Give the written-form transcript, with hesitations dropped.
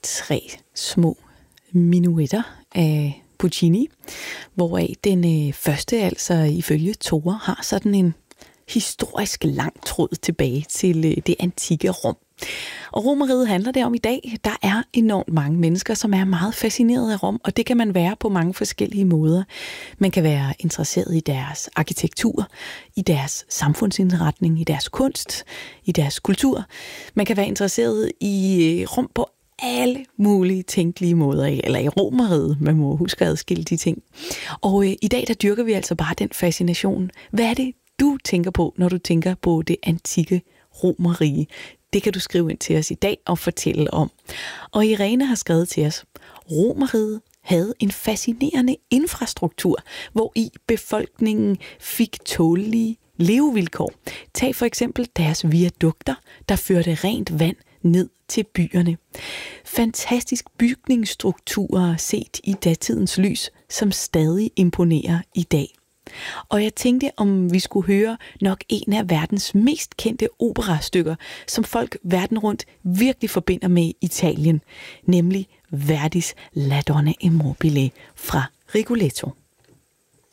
3 små minuetter af Puccini, hvoraf den første, altså ifølge Tore, har sådan en historisk lang tråd tilbage til det antikke Rom. Og Romeriet handler det om i dag. Der er enormt mange mennesker, som er meget fascineret af Rom, og det kan man være på mange forskellige måder. Man kan være interesseret i deres arkitektur, i deres samfundsindretning, i deres kunst, i deres kultur. Man kan være interesseret i Rom på alle mulige tænkelige måder, eller i Romeriet. Man må huske at adskille de ting. Og i dag, der dyrker vi altså bare den fascination. Hvad er det, du tænker på, når du tænker på det antikke Romerrige? Det kan du skrive ind til os i dag og fortælle om. Og Irene har skrevet til os: Romeriet havde en fascinerende infrastruktur, hvor i befolkningen fik tålelige levevilkår. Tag for eksempel deres viadukter, der førte rent vand ned til byerne. Fantastisk bygningsstrukturer set i datidens lys, som stadig imponerer i dag. Og jeg tænkte, om vi skulle høre nok en af verdens mest kendte operastykker, som folk verden rundt virkelig forbinder med Italien, nemlig Verdis La Donna e Mobile fra Rigoletto.